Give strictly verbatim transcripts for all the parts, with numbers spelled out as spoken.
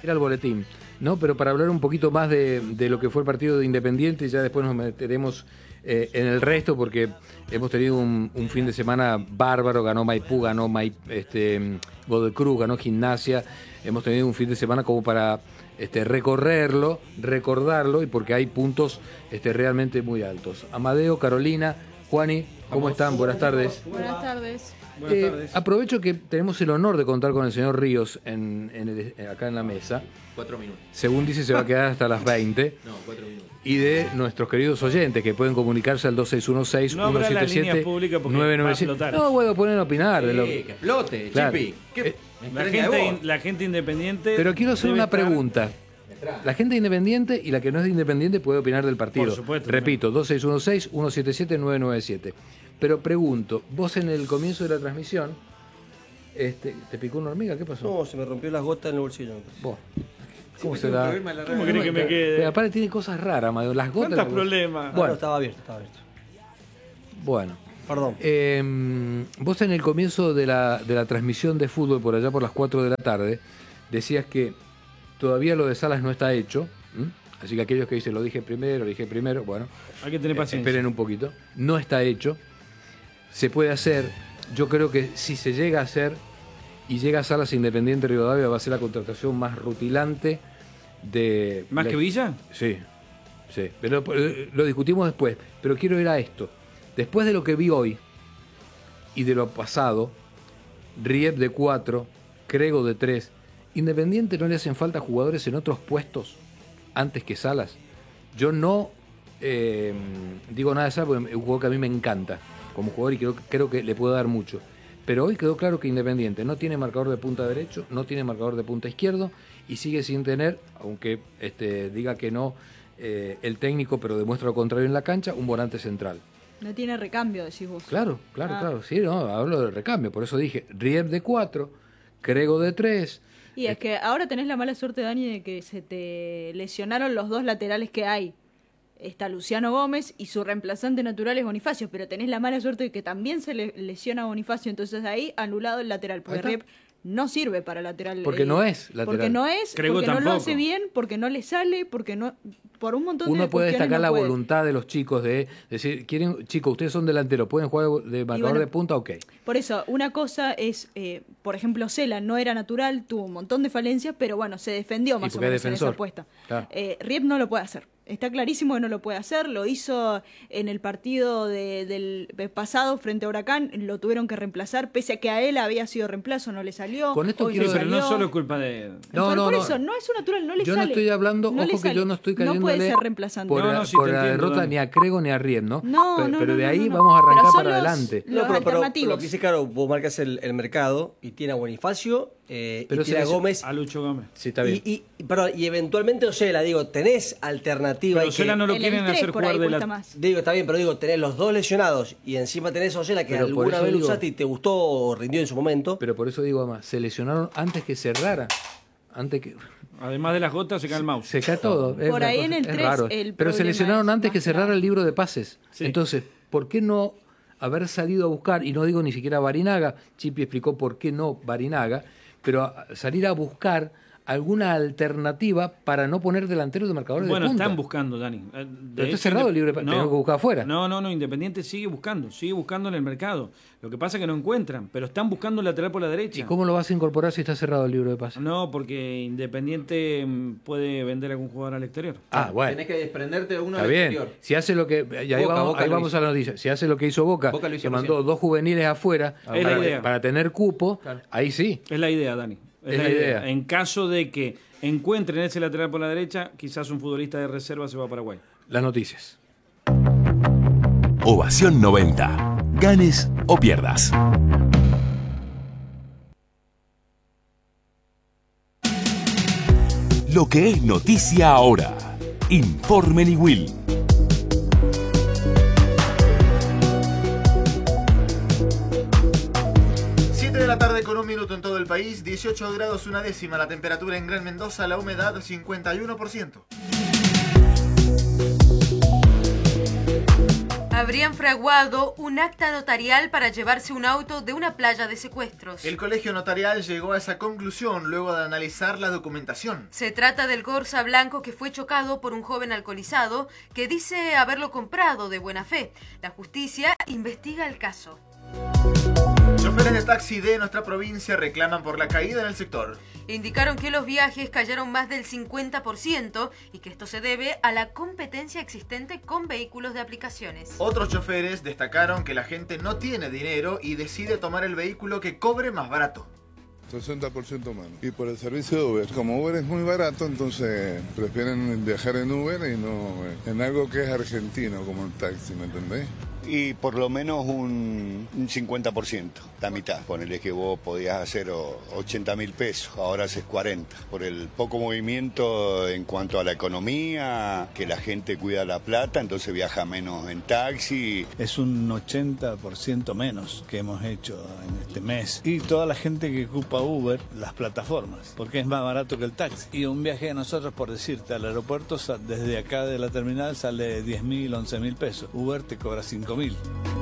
Era el boletín, ¿no? Pero para hablar un poquito más de, de lo que fue el partido de Independiente, ya después nos meteremos eh, en el resto, porque hemos tenido un, un fin de semana bárbaro. Ganó Maipú, ganó Mai, este, Godoy Cruz, ganó Gimnasia. Hemos tenido un fin de semana como para este, recorrerlo, recordarlo, y porque hay puntos este, realmente muy altos. Amadeo, Carolina, Juani, ¿cómo Vamos. están? Buenas tardes. Buenas tardes. Buenas eh, tardes. Aprovecho que tenemos el honor de contar con el señor Ríos en, en el, acá en la mesa. Cuatro minutos. Según dice, se va a quedar hasta las veinte. No, cuatro minutos. Y de nuestros queridos oyentes que pueden comunicarse al dos seis uno seis, uno siete siete, nueve nueve siete. No, bueno, pueden opinar. Sí, de lo... que explote, claro. Chipi. ¿Qué? Eh, la, gente, la gente independiente. Pero quiero hacer una pregunta. La gente independiente y la que no es de Independiente puede opinar del partido. Por supuesto. Repito, dos seis uno seis, uno siete siete, nueve nueve siete. Pero pregunto, vos en el comienzo de la transmisión, este, ¿te picó una hormiga? ¿Qué pasó? No, se me rompió las gotas en el bolsillo. Vos. ¿Cómo se da? ¿Cómo querés que me quede? Pero aparte tiene cosas raras, Madeo. Las gotas. ¿Cuántos problemas? Bueno, no, estaba abierto, estaba abierto. Bueno. Perdón. Eh, vos en el comienzo de la, de la transmisión de fútbol, por allá por las cuatro de la tarde, decías que todavía lo de Salas no está hecho. ¿Mm? Así que aquellos que dicen, lo dije primero, lo dije primero, bueno. Hay que tener paciencia. Eh, esperen un poquito. No está hecho. Se puede hacer. Yo creo que si se llega a hacer y llega a Salas Independiente Rivadavia, va a ser la contratación más rutilante de... ¿Más la... que Villa? Sí, sí. Pero lo discutimos después. Pero quiero ir a esto. Después de lo que vi hoy y de lo pasado, Riep de cuatro, Crego de tres, Independiente no le hacen falta jugadores en otros puestos antes que Salas. Yo no eh, digo nada de Salas porque es un jugador que a mí me encanta como jugador y creo, creo que le puedo dar mucho. Pero hoy quedó claro que Independiente no tiene marcador de punta derecho, no tiene marcador de punta izquierdo y sigue sin tener, aunque este, diga que no eh, el técnico, pero demuestra lo contrario en la cancha, un volante central. No tiene recambio, decís vos. Claro, claro, ah. claro. Sí, no, hablo de recambio. Por eso dije, Riep de cuatro, Crego de tres. Y es que ahora tenés la mala suerte, Dani, de que se te lesionaron los dos laterales que hay. Está Luciano Gómez y su reemplazante natural es Bonifacio, pero tenés la mala suerte de que también se le lesiona a Bonifacio, entonces ahí anulado el lateral, porque Riep no sirve para lateral. Porque eh, no es lateral. Porque no es, Crego porque tampoco. no lo hace bien, porque no le sale, porque no... Por un montón Uno de puede destacar no la puede. voluntad de los chicos de decir, quieren, chicos, ustedes son delanteros, pueden jugar de marcador bueno, de punta, ok. Por eso, una cosa es, eh, por ejemplo, Cela no era natural, tuvo un montón de falencias, pero bueno, se defendió más o menos en esa apuesta. Claro. Eh, Riep no lo puede hacer. Está clarísimo que no lo puede hacer, lo hizo en el partido de, del pasado frente a Huracán, lo tuvieron que reemplazar, pese a que a él había sido reemplazo, no le salió. Con esto hoy quiero Sí, no pero no salió. solo es culpa de... No, pero no, por no. eso, no es un natural, no le yo sale. no estoy hablando, no ojo que sale. yo no estoy No puede cayéndole ser reemplazante. por, No, la, no, sí por te la entiendo, derrota Dani. ni a Crego ni a Riep, ¿no? No, pero, no, pero no, de no, ahí no. vamos a arrancar Pero son para los- adelante. Los No, pero, pero alternativos. lo que dice claro, vos marcas el, el mercado y tiene a Bonifacio eh, Pero y tiene a se- Gómez. A Lucho Gómez. Sí, está bien. Y, y, perdón, y eventualmente Ocela, digo, tenés alternativa. Pero y que- Ocela no lo En el quieren tres hacer por ahí jugar de cuesta la... más. Digo, está bien, pero digo, tenés los dos lesionados y encima tenés a Ocela que Pero por alguna eso vez lo digo- usaste y te gustó o rindió en su momento. Pero por eso digo, además, se lesionaron antes que cerrara. Antes que... Además de las gotas, se cae el mouse. Se cae todo. Es Por una ahí cosa- en el es tres raro. el Pero se problema lesionaron es antes más que cerrara grave. el libro de pases. Sí. Entonces, ¿por qué no haber salido a buscar, y no digo ni siquiera Barinaga, Chipi explicó por qué no Barinaga, pero a- salir a buscar alguna alternativa para no poner delanteros de marcadores Bueno, de punta? están buscando, Dani. Eh, de Pero está hecho, cerrado el libre, no, tenemos que buscar afuera. No, no, no, Independiente sigue buscando, sigue buscando en el mercado. Lo que pasa es que no encuentran, pero están buscando un lateral por la derecha. ¿Y cómo lo vas a incorporar si está cerrado el libro de pases? No, porque Independiente mm, puede vender a algún jugador al exterior. Ah, bueno. Tenés que desprenderte de uno Está al bien. exterior. Si hace lo que. Y ahí Boca, vamos, Boca ahí lo vamos hizo. a la noticia. Si hace lo que hizo Boca, Boca lo hizo que mandó recién. dos juveniles afuera Es la para, idea. para tener cupo, Claro. ahí sí. Es la idea, Dani. Es la idea. En caso de que encuentren ese lateral por la derecha, quizás un futbolista de reserva se va a Paraguay. Las noticias. Ovación noventa. Ganes o pierdas. Lo que es noticia ahora. Informe Niwil. siete de la tarde con un minuto en todo el país, dieciocho grados una décima la temperatura en Gran Mendoza, la humedad cincuenta y uno por ciento. Habrían fraguado un acta notarial para llevarse un auto de una playa de secuestros. El colegio notarial llegó a esa conclusión luego de analizar la documentación. Se trata del Corsa blanco que fue chocado por un joven alcoholizado que dice haberlo comprado de buena fe. La justicia investiga el caso. Choferes de taxi de nuestra provincia reclaman por la caída en el sector. Indicaron que los viajes cayeron más del cincuenta por ciento y que esto se debe a la competencia existente con vehículos de aplicaciones. Otros choferes destacaron que la gente no tiene dinero y decide tomar el vehículo que cobre más barato. sesenta por ciento menos. Y por el servicio de Uber. Como Uber es muy barato, entonces prefieren viajar en Uber y no en algo que es argentino, como el taxi, ¿me entendés? Y por lo menos un, un cincuenta por ciento, la mitad. Ponele que vos podías hacer ochenta mil pesos, ahora haces cuarenta. Por el poco movimiento en cuanto a la economía, que la gente cuida la plata, entonces viaja menos en taxi. Es un ochenta por ciento menos que hemos hecho en este mes. Y toda la gente que ocupa Uber, las plataformas, porque es más barato que el taxi. Y un viaje de nosotros, por decirte, al aeropuerto, desde acá de la terminal sale diez mil, once mil pesos. Uber te cobra cinco mil.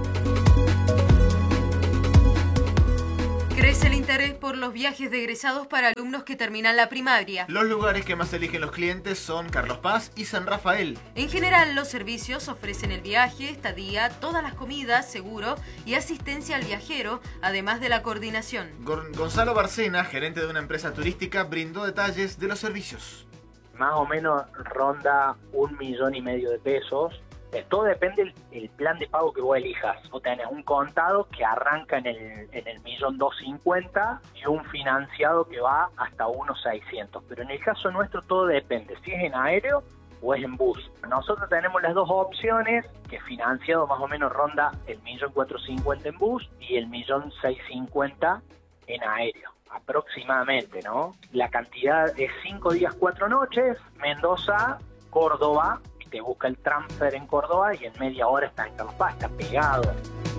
Crece el interés por los viajes de egresados para alumnos que terminan la primaria. Los lugares que más eligen los clientes son Carlos Paz y San Rafael. En general, los servicios ofrecen el viaje, estadía, todas las comidas, seguro y asistencia al viajero, además de la coordinación. Gon- Gonzalo Barcena, gerente de una empresa turística, brindó detalles de los servicios. Más o menos ronda un millón y medio de pesos. Todo depende del el plan de pago que vos elijas. Vos tenés un contado que arranca en el, en el millón doscientos cincuenta y un financiado que va hasta unos seiscientos. Pero en el caso nuestro todo depende, si es en aéreo o es en bus. Nosotros tenemos las dos opciones, que financiado más o menos ronda el millón cuatrocientos cincuenta en bus y el millón seiscientos cincuenta en aéreo. Aproximadamente, ¿no? La cantidad es cinco días, cuatro noches, Mendoza, Córdoba. Te busca el transfer en Córdoba y en media hora está en Carlos Paz, está pegado.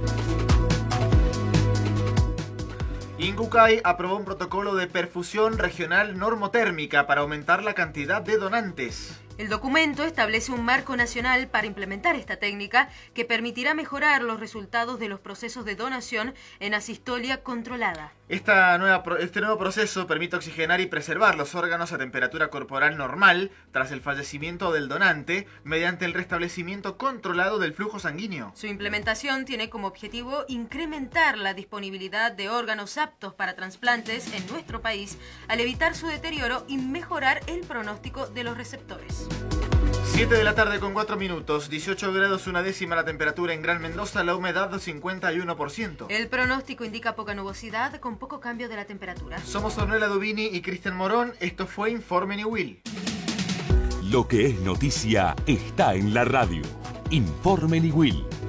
Incucay aprobó un protocolo de perfusión regional normotérmica para aumentar la cantidad de donantes. El documento establece un marco nacional para implementar esta técnica que permitirá mejorar los resultados de los procesos de donación en asistolia controlada. Esta nueva, este nuevo proceso permite oxigenar y preservar los órganos a temperatura corporal normal tras el fallecimiento del donante mediante el restablecimiento controlado del flujo sanguíneo. Su implementación tiene como objetivo incrementar la disponibilidad de órganos aptos para trasplantes en nuestro país al evitar su deterioro y mejorar el pronóstico de los receptores. siete de la tarde con cuatro minutos, dieciocho grados una décima la temperatura en Gran Mendoza, la humedad cincuenta y uno por ciento. El pronóstico indica poca nubosidad con poco cambio de la temperatura. Somos Ornella Dubini y Cristian Morón, esto fue Informe Niwil. Lo que es noticia está en la radio. Informe Niwil.